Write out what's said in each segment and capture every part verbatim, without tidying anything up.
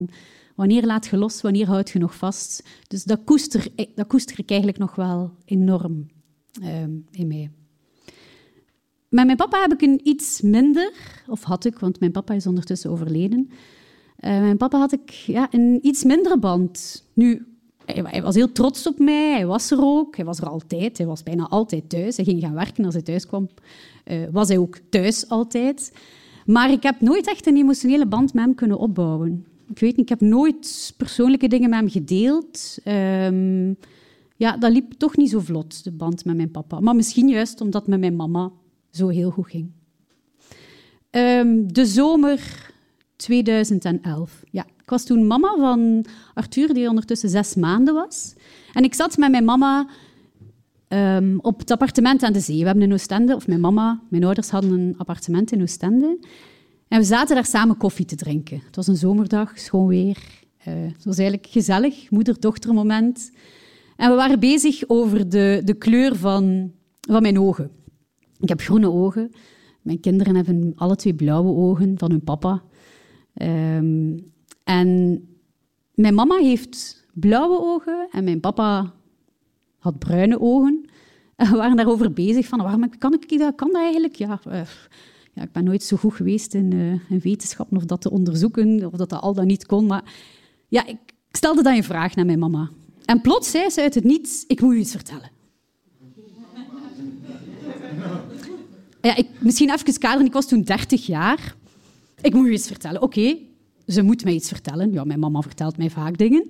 Wanneer laat je los, wanneer houd je nog vast? Dus dat koester, dat koester ik eigenlijk nog wel enorm uh, in mij. Met mijn papa heb ik een iets minder, of had ik, want mijn papa is ondertussen overleden. Uh, mijn papa had ik ja, een iets mindere band. Nu, hij, hij was heel trots op mij, hij was er ook, hij was er altijd, hij was bijna altijd thuis. Hij ging gaan werken als hij thuis kwam, uh, was hij ook thuis altijd. Maar ik heb nooit echt een emotionele band met hem kunnen opbouwen. Ik weet niet, ik heb nooit persoonlijke dingen met hem gedeeld. Um, ja, dat liep toch niet zo vlot, de band met mijn papa. Maar misschien juist omdat het met mijn mama zo heel goed ging. Um, de zomer tweeduizend elf. Ja, ik was toen mama van Arthur, die ondertussen zes maanden was. En ik zat met mijn mama um, op het appartement aan de zee. We hebben in Oostende, of mijn mama, mijn ouders hadden een appartement in Oostende. En we zaten daar samen koffie te drinken. Het was een zomerdag, schoon weer. Uh, het was eigenlijk gezellig, moeder-dochter moment. En we waren bezig over de, de kleur van, van mijn ogen. Ik heb groene ogen. Mijn kinderen hebben alle twee blauwe ogen van hun papa. Um, en mijn mama heeft blauwe ogen en mijn papa had bruine ogen. En we waren daarover bezig van, waarom kan ik dat? Kan dat eigenlijk? Ja, uh, ja, ik ben nooit zo goed geweest in, uh, in wetenschappen of dat te onderzoeken, of dat dat al dan niet kon. Maar ja, ik stelde dan een vraag naar mijn mama. En plots zei ze uit het niets, ik moet u iets vertellen. Ja, ik, misschien even kaderen, ik was toen dertig jaar. Ik moet u iets vertellen. Oké, okay, ze moet mij iets vertellen. Ja, mijn mama vertelt mij vaak dingen.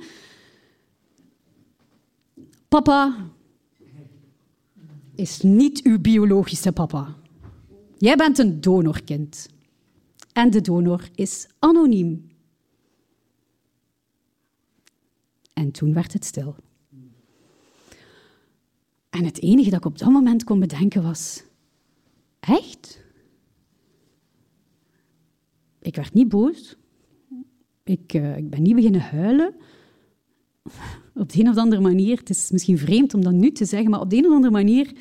Papa is niet uw biologische papa. Jij bent een donorkind. En de donor is anoniem. En toen werd het stil. En het enige dat ik op dat moment kon bedenken was... Echt? Ik werd niet boos. Ik, uh, ik ben niet beginnen huilen. Op de een of andere manier, het is misschien vreemd om dat nu te zeggen, maar op de een of andere manier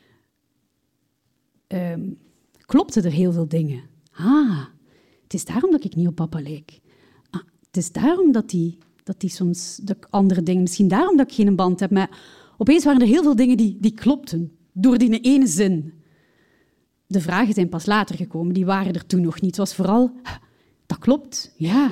uh, klopten er heel veel dingen. Ah, het is daarom dat ik niet op papa lijk. Ah, het is daarom dat die, dat die soms dat andere dingen... Misschien daarom dat ik geen band heb. Maar opeens waren er heel veel dingen die, die klopten. Door die ene zin. De vragen zijn pas later gekomen. Die waren er toen nog niet. Het was vooral... Dat klopt, ja.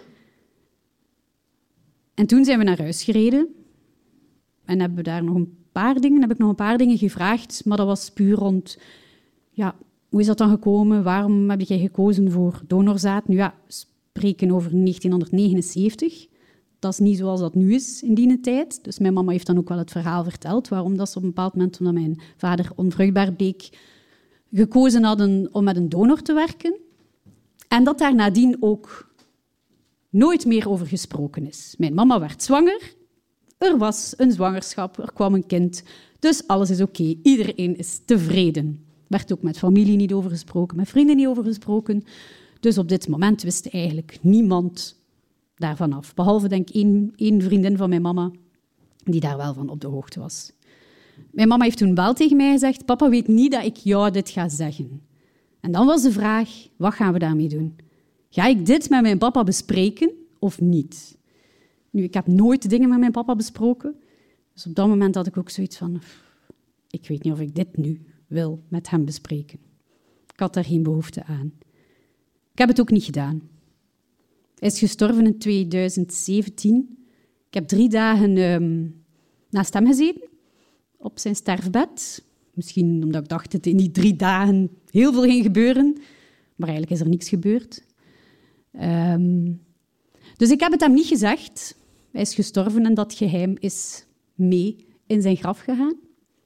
En toen zijn we naar huis gereden. En hebben we daar nog een paar dingen... heb ik nog een paar dingen gevraagd. Maar dat was puur rond... Ja, hoe is dat dan gekomen? Waarom heb jij gekozen voor donorzaad? Nu ja, we spreken over negentien negenenzeventig. Dat is niet zoals dat nu is in die tijd. Dus mijn mama heeft dan ook wel het verhaal verteld. Waarom dat ze op een bepaald moment, omdat mijn vader onvruchtbaar bleek, gekozen hadden om met een donor te werken. En dat daar nadien ook nooit meer over gesproken is. Mijn mama werd zwanger. Er was een zwangerschap, er kwam een kind. Dus alles is oké. Okay. Iedereen is tevreden. Er werd ook met familie niet over gesproken, met vrienden niet over gesproken. Dus op dit moment wist eigenlijk niemand daarvan af. Behalve, denk ik, één, één vriendin van mijn mama, die daar wel van op de hoogte was. Mijn mama heeft toen wel tegen mij gezegd, papa weet niet dat ik jou dit ga zeggen. En dan was de vraag, wat gaan we daarmee doen? Ga ik dit met mijn papa bespreken of niet? Nu, ik heb nooit dingen met mijn papa besproken. Dus op dat moment had ik ook zoiets van, ik weet niet of ik dit nu wil met hem bespreken. Ik had daar geen behoefte aan. Ik heb het ook niet gedaan. Hij is gestorven in tweeduizend zeventien. Ik heb drie dagen um, naast hem gezeten, op zijn sterfbed. Misschien omdat ik dacht dat in die drie dagen heel veel ging gebeuren. Maar eigenlijk is er niks gebeurd. Um, dus ik heb het hem niet gezegd. Hij is gestorven en dat geheim is mee in zijn graf gegaan.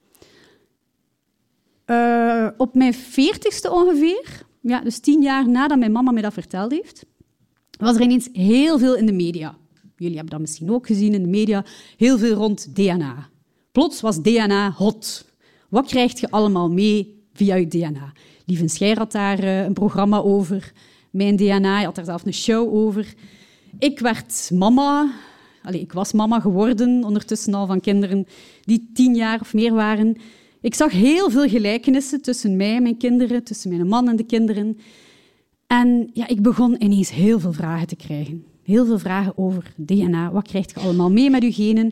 Uh, op mijn veertigste ongeveer, ja, dus tien jaar nadat mijn mama mij dat verteld heeft, was er ineens heel veel in de media. Jullie hebben dat misschien ook gezien in de media. Heel veel rond D N A. Plots was D N A hot. Wat krijg je allemaal mee via je D N A? Lieven Scheier had daar uh, een programma over. Mijn D N A, hij had daar zelf een show over. Ik werd mama. Allee, ik was mama geworden, ondertussen al van kinderen die tien jaar of meer waren. Ik zag heel veel gelijkenissen tussen mij en mijn kinderen, tussen mijn man en de kinderen. En ja, ik begon ineens heel veel vragen te krijgen. Heel veel vragen over D N A. Wat krijg je allemaal mee met je genen?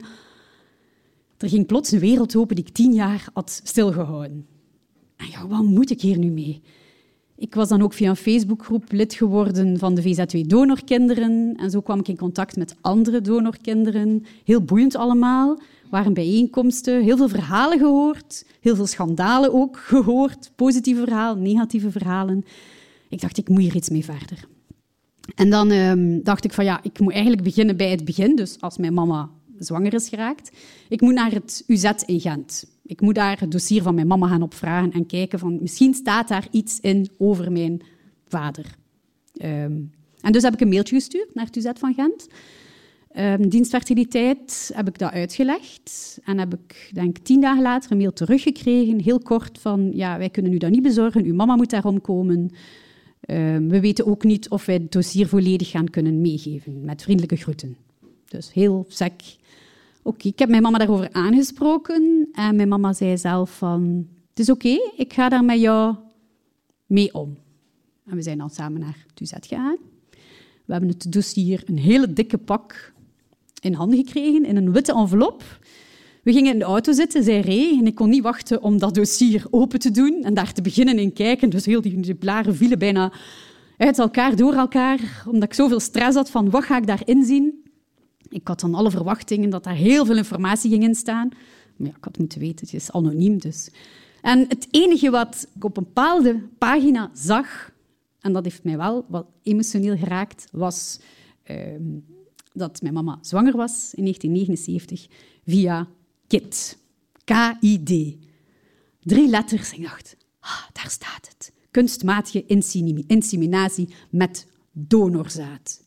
Er ging plots een wereld open die ik tien jaar had stilgehouden. En ja, wat moet ik hier nu mee? Ik was dan ook via een Facebookgroep lid geworden van de V Z W Donorkinderen. En zo kwam ik in contact met andere donorkinderen. Heel boeiend allemaal. Er waren bijeenkomsten, heel veel verhalen gehoord. Heel veel schandalen ook gehoord. Positieve verhalen, negatieve verhalen. Ik dacht, ik moet hier iets mee verder. En dan um, dacht ik van ja, ik moet eigenlijk beginnen bij het begin. Dus als mijn mama zwanger is geraakt. Ik moet naar het U Z in Gent. Ik moet daar het dossier van mijn mama gaan opvragen en kijken van misschien staat daar iets in over mijn vader. Um, en dus heb ik een mailtje gestuurd naar het U Z van Gent. Um, dienstfertiliteit heb ik dat uitgelegd. En heb ik, denk tien dagen later, een mail teruggekregen. Heel kort van, ja, wij kunnen u dat niet bezorgen. Uw mama moet daarom komen. Um, we weten ook niet of wij het dossier volledig gaan kunnen meegeven. Met vriendelijke groeten. Dus heel sec. Oké, okay, ik heb mijn mama daarover aangesproken. En mijn mama zei zelf van... Het is oké, okay, ik ga daar met jou mee om. En we zijn dan samen naar het U Z gegaan. We hebben het dossier een hele dikke pak in handen gekregen, in een witte envelop. We gingen in de auto zitten, zij reed, en ik kon niet wachten om dat dossier open te doen en daar te beginnen in kijken. Dus heel die, die blaren vielen bijna uit elkaar, door elkaar, omdat ik zoveel stress had van wat ga ik daarin zien. Ik had dan alle verwachtingen dat daar heel veel informatie ging in staan. Maar ja, ik had moeten weten, het is anoniem dus. En het enige wat ik op een bepaalde pagina zag, en dat heeft mij wel wat emotioneel geraakt, was uh, dat mijn mama zwanger was in negentien negenenzeventig via K I D. K I D. Drie letters. En ik dacht, ah, daar staat het. Kunstmatige inseminatie met donorzaad.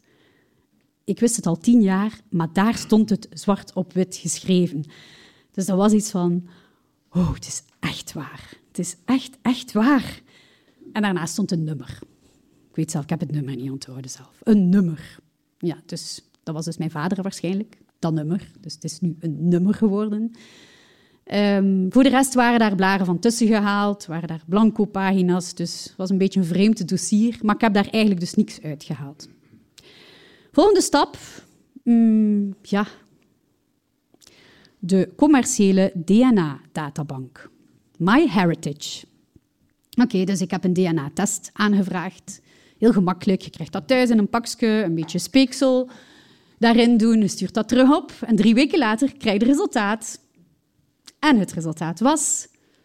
Ik wist het al tien jaar, maar daar stond het zwart op wit geschreven. Dus dat was iets van, oh, het is echt waar. Het is echt, echt waar. En daarnaast stond een nummer. Ik weet zelf, ik heb het nummer niet onthouden zelf. Een nummer. Ja, dus dat was dus mijn vader waarschijnlijk, dat nummer. Dus het is nu een nummer geworden. Um, voor de rest waren daar blaren van tussen gehaald, waren daar blanco pagina's, dus het was een beetje een vreemd dossier, maar ik heb daar eigenlijk dus niks uitgehaald. Volgende stap, mm, ja, de commerciële D N A-databank. MyHeritage. Oké, okay, dus ik heb een D N A-test aangevraagd. Heel gemakkelijk, je krijgt dat thuis in een pakje, een beetje speeksel daarin doen, je stuurt dat terug op en drie weken later krijg je het resultaat. En het resultaat was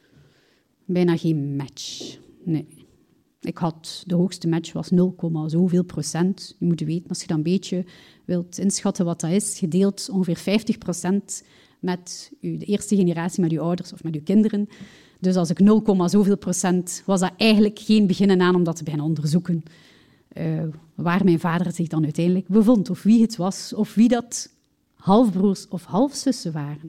bijna geen match. Nee. Ik had, de hoogste match was nul, zoveel procent. Je moet weten, als je dan een beetje wilt inschatten wat dat is, je deelt ongeveer vijftig procent met je, de eerste generatie, met je ouders of met je kinderen. Dus als ik nul, zoveel procent, was dat eigenlijk geen beginnen aan om dat te beginnen onderzoeken. Uh, waar mijn vader zich dan uiteindelijk bevond, of wie het was, of wie dat halfbroers of halfzussen waren.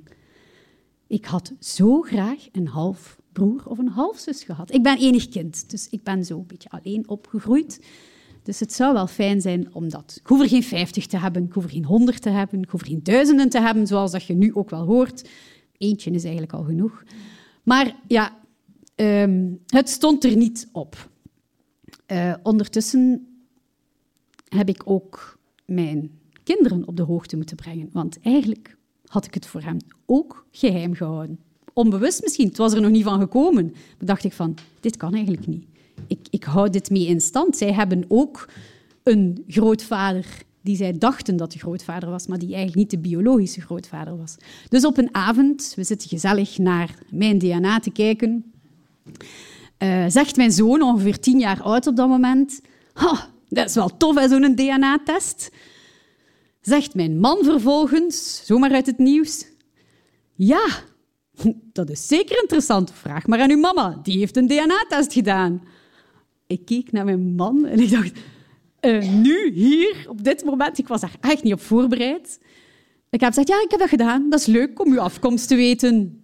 Ik had zo graag een halfbroer of een halfzus gehad. Ik ben enig kind, dus ik ben zo een beetje alleen opgegroeid. Dus het zou wel fijn zijn om dat... Ik hoef er geen vijftig te hebben, ik hoef er geen honderd te hebben, ik hoef er geen duizenden te hebben, zoals dat je nu ook wel hoort. Eentje is eigenlijk al genoeg. Maar ja, um, het stond er niet op. Uh, ondertussen heb ik ook mijn kinderen op de hoogte moeten brengen, want eigenlijk had ik het voor hem ook geheim gehouden. Onbewust misschien, het was er nog niet van gekomen. Maar dacht ik van, dit kan eigenlijk niet. Ik, ik hou dit mee in stand. Zij hebben ook een grootvader die zij dachten dat de grootvader was, maar die eigenlijk niet de biologische grootvader was. Dus op een avond, we zitten gezellig naar mijn D N A te kijken, uh, zegt mijn zoon, ongeveer tien jaar oud op dat moment, oh, dat is wel tof, hè, zo'n D N A-test. Zegt mijn man vervolgens, zomaar uit het nieuws, ja, dat is zeker interessant, vraag maar aan uw mama, die heeft een D N A-test gedaan. Ik keek naar mijn man en ik dacht, uh, nu, hier, op dit moment, ik was daar echt niet op voorbereid. Ik heb gezegd, ja, ik heb dat gedaan, dat is leuk om uw afkomst te weten.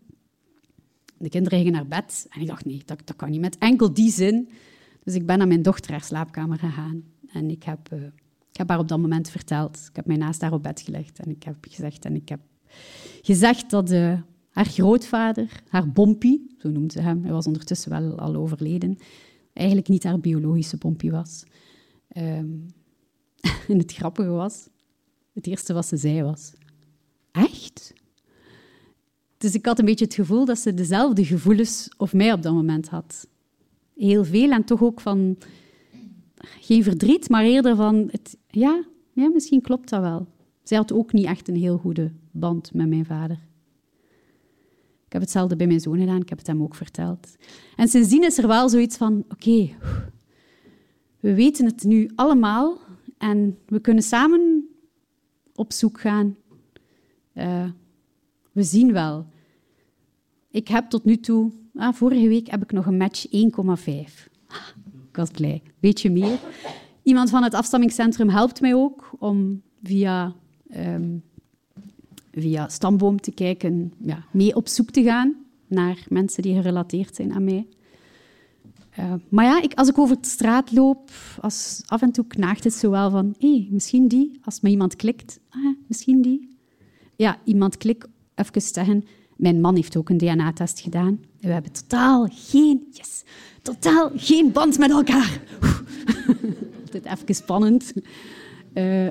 De kinderen gingen naar bed en ik dacht, nee, dat, dat kan niet met enkel die zin. Dus ik ben naar mijn dochter haar slaapkamer gegaan en ik heb... Uh, Ik heb haar op dat moment verteld. Ik heb mij naast haar op bed gelegd en ik heb gezegd, en ik heb gezegd dat uh, haar grootvader, haar Bompie, zo noemde ze hem, hij was ondertussen wel al overleden, eigenlijk niet haar biologische Bompie was. Um, en het grappige was, Het eerste wat ze zei was, echt? Dus ik had een beetje het gevoel dat ze dezelfde gevoelens of mij op dat moment had. Heel veel en toch ook van, geen verdriet, maar eerder van, het, ja, ja, misschien klopt dat wel. Zij had ook niet echt een heel goede band met mijn vader. Ik heb hetzelfde bij mijn zoon gedaan, ik heb het hem ook verteld. En sindsdien is er wel zoiets van, oké, okay, we weten het nu allemaal en we kunnen samen op zoek gaan. Uh, we zien wel. Ik heb tot nu toe... Ah, vorige week heb ik nog een match één komma vijf. Ik was blij. Beetje meer. Iemand van het afstammingscentrum helpt mij ook om via, um, via Stamboom te kijken, ja, mee op zoek te gaan naar mensen die gerelateerd zijn aan mij. Uh, maar ja, ik, als ik over de straat loop, als, af en toe knaagt het zo wel van, hé, hey, misschien die. Als me iemand klikt, ah, misschien die. Ja, iemand klikt, even zeggen, mijn man heeft ook een D N A-test gedaan. En we hebben totaal geen, yes, totaal geen band met elkaar. Altijd even spannend. Uh,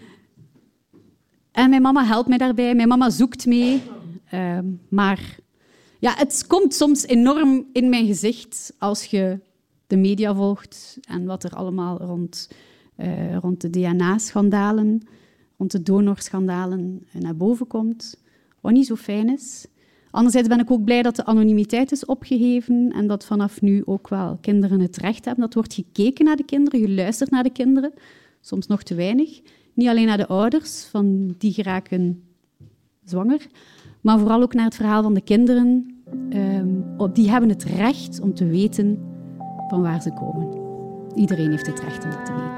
en mijn mama helpt mij daarbij. Mijn mama zoekt mee. Uh, maar ja, het komt soms enorm in mijn gezicht als je de media volgt en wat er allemaal rond, uh, rond de D N A-schandalen, rond de donorschandalen naar boven komt. Wat niet zo fijn is. Anderzijds ben ik ook blij dat de anonimiteit is opgeheven en dat vanaf nu ook wel kinderen het recht hebben. Dat wordt gekeken naar de kinderen, geluisterd naar de kinderen. Soms nog te weinig. Niet alleen naar de ouders, van die geraken zwanger, maar vooral ook naar het verhaal van de kinderen. Um, die hebben het recht om te weten van waar ze komen. Iedereen heeft het recht om dat te weten.